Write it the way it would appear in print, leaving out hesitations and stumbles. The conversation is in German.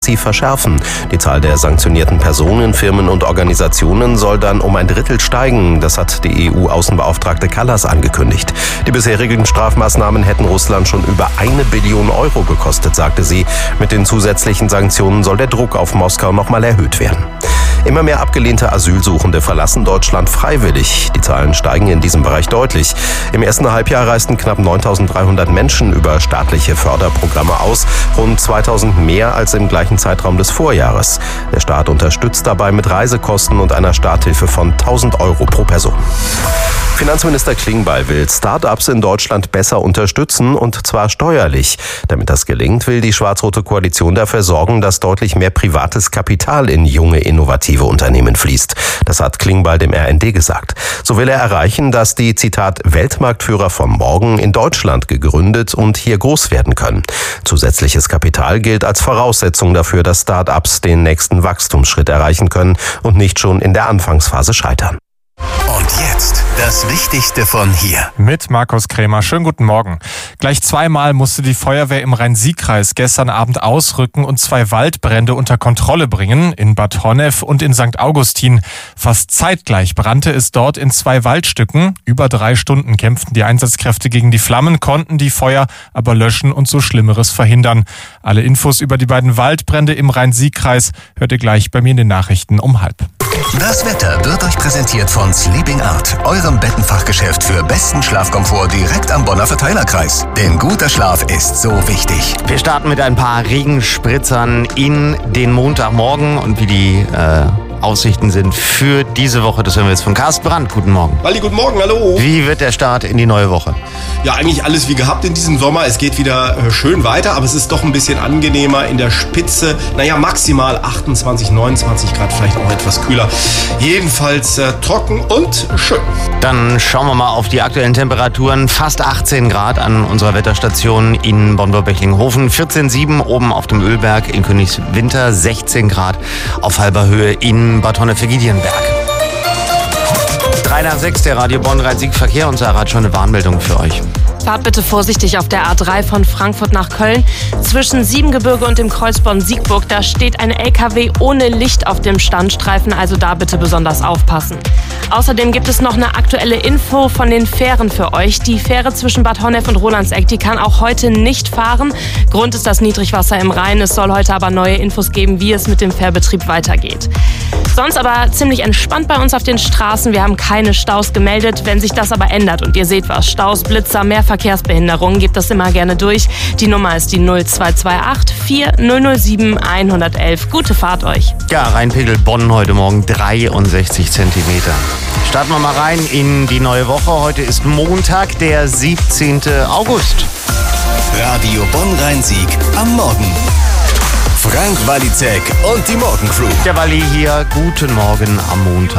massiv verschärfen. Die Zahl der sanktionierten Personen, Firmen und Organisationen soll dann um ein Drittel steigen. Das hat die EU-Außenbeauftragte Kallas angekündigt. Die bisherigen Strafmaßnahmen hätten Russland schon über 1 Billion Euro gekostet, sagte sie. Mit den zusätzlichen Sanktionen soll der Druck auf Moskau nochmal erhöht werden. Immer mehr abgelehnte Asylsuchende verlassen Deutschland freiwillig. Die Zahlen steigen in diesem Bereich deutlich. Im ersten Halbjahr reisten knapp 9.300 Menschen über staatliche Förderprogramme aus, rund 2.000 mehr als im gleichen Zeitraum des Vorjahres. Der Staat unterstützt dabei mit Reisekosten und einer Starthilfe von 1.000 Euro pro Person. Finanzminister Klingbeil will Start-ups in Deutschland besser unterstützen, und zwar steuerlich. Damit das gelingt, will die schwarz-rote Koalition dafür sorgen, dass deutlich mehr privates Kapital in junge, innovative Unternehmen fließt. Das hat Klingbeil dem RND gesagt. So will er erreichen, dass die, Zitat, Weltmarktführer von morgen in Deutschland gegründet und hier groß werden können. Zusätzliches Kapital gilt als Voraussetzung dafür, dass Start-ups den nächsten Wachstumsschritt erreichen können und nicht schon in der Anfangsphase scheitern. Und jetzt das Wichtigste von hier. Mit Markus Krämer. Schönen guten Morgen. Gleich zweimal musste die Feuerwehr im Rhein-Sieg-Kreis gestern Abend ausrücken und 2 Waldbrände unter Kontrolle bringen, in Bad Honnef und in St. Augustin. Fast zeitgleich brannte es dort in 2 Waldstücken. Über 3 Stunden kämpften die Einsatzkräfte gegen die Flammen, konnten die Feuer aber löschen und so Schlimmeres verhindern. Alle Infos über die beiden Waldbrände im Rhein-Sieg-Kreis hört ihr gleich bei mir in den Nachrichten um 12:30. Das Wetter wird euch präsentiert von Sleeping Art, eurem Bettenfachgeschäft für besten Schlafkomfort direkt am Bonner Verteilerkreis. Denn guter Schlaf ist so wichtig. Wir starten mit ein paar Regenspritzern in den Montagmorgen, und wie die Aussichten sind für diese Woche, das hören wir jetzt von Carsten Brandt. Guten Morgen. Walli, guten Morgen, hallo. Wie wird der Start in die neue Woche? Ja, eigentlich alles wie gehabt in diesem Sommer. Es geht wieder schön weiter, aber es ist doch ein bisschen angenehmer in der Spitze. Naja, maximal 28, 29 Grad, vielleicht auch etwas kühler. Jedenfalls trocken und schön. Dann schauen wir mal auf die aktuellen Temperaturen. Fast 18 Grad an unserer Wetterstation in Bonn-Böblinghofen. 14,7 oben auf dem Ölberg in Königswinter. 16 Grad auf halber Höhe in Bad Honnef-Giedienberg. 3 nach 6, der Radio Bonn Rhein-Sieg-Verkehr, und Sarah hat schon eine Warnmeldung für euch. Fahrt bitte vorsichtig auf der A3 von Frankfurt nach Köln. Zwischen Siebengebirge und dem Kreuz Bonn-Siegburg, da steht ein LKW ohne Licht auf dem Standstreifen, also da bitte besonders aufpassen. Außerdem gibt es noch eine aktuelle Info von den Fähren für euch. Die Fähre zwischen Bad Honnef und Rolandseck, die kann auch heute nicht fahren. Grund ist das Niedrigwasser im Rhein. Es soll heute aber neue Infos geben, wie es mit dem Fährbetrieb weitergeht. Sonst aber ziemlich entspannt bei uns auf den Straßen. Wir haben keine Staus gemeldet. Wenn sich das aber ändert und ihr seht was, Staus, Blitzer, mehr Verkehrsbehinderungen, gebt das immer gerne durch. Die Nummer ist die 0228 4007 111. Gute Fahrt euch. Ja, Rheinpegel Bonn heute Morgen 63 Zentimeter. Starten wir mal rein in die neue Woche. Heute ist Montag, der 17. August. Radio Bonn Rhein-Sieg am Morgen. Frank Walizek und die Morgencrew. Der Walli hier, guten Morgen am Montag.